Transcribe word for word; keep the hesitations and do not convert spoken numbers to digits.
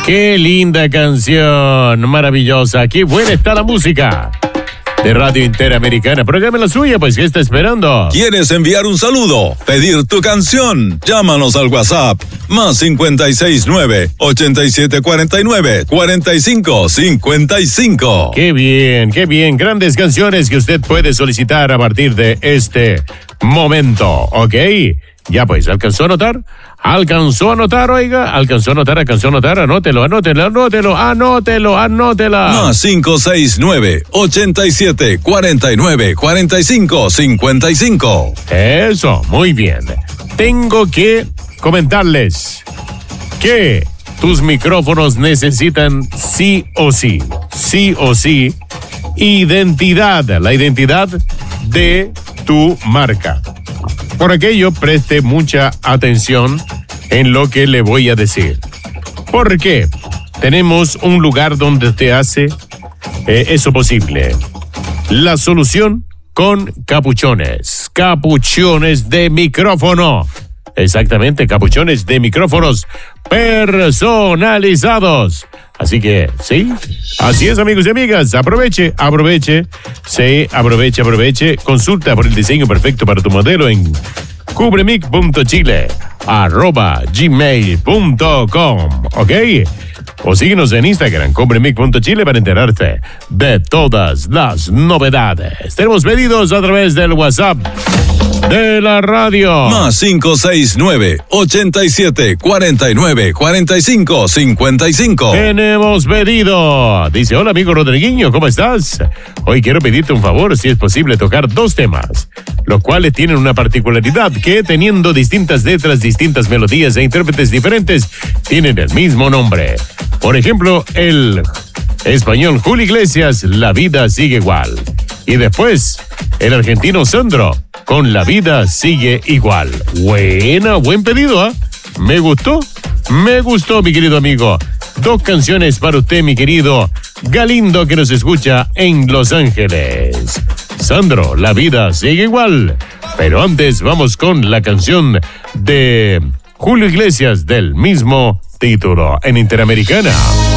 Qué linda canción, maravillosa. Qué buena está la música de Radio Interamericana. Programa la suya, pues, ¿qué está esperando? ¿Quieres enviar un saludo? ¿Pedir tu canción? Llámanos al WhatsApp más cinco seis nueve, ocho siete cuatro nueve, cuatro cinco cinco cinco. Qué bien, qué bien. Grandes canciones que usted puede solicitar a partir de este momento, ¿ok? Ya pues, ¿alcanzó a anotar? ¿Alcanzó a anotar, oiga? ¿Alcanzó a anotar, alcanzó a anotar? Anótelo, anótelo, anótelo, anótelo, anótela. Más cinco seis nueve, ocho siete cuatro nueve, cuatro cinco cinco cinco. Eso, muy bien. Tengo que comentarles que tus micrófonos necesitan sí o sí, sí o sí, identidad, la identidad de tu marca. Por aquello, preste mucha atención en lo que le voy a decir. Porque tenemos un lugar donde te hace eh, eso posible. La solución con capuchones. Capuchones de micrófono. Exactamente, capuchones de micrófonos personalizados. Así que, sí, así es, amigos y amigas. Aproveche, aproveche, sí, aproveche, aproveche. Consulta por el diseño perfecto para tu modelo en cubremic punto chile arroba gmail punto com, ¿ok? O síguenos en Instagram, cubremic punto chile, para enterarte de todas las novedades. Tenemos pedidos a través del WhatsApp de la radio. Más cinco seis nueve, ocho siete cuatro nueve, cuatro cinco cinco cinco. Tenemos pedido. Dice, hola amigo Rodriguinho, ¿cómo estás? Hoy quiero pedirte un favor, si es posible tocar dos temas, los cuales tienen una particularidad, que teniendo distintas letras, distintas melodías e intérpretes diferentes, tienen el mismo nombre. Por ejemplo, el español Julio Iglesias, La vida sigue igual. Y después, el argentino Sandro, con La vida sigue igual. Buena, buen pedido, ¿ah? ¿eh? Me gustó, me gustó, mi querido amigo. Dos canciones para usted, mi querido Galindo, que nos escucha en Los Ángeles. Sandro, La vida sigue igual. Pero antes vamos con la canción de Julio Iglesias del mismo título en Interamericana.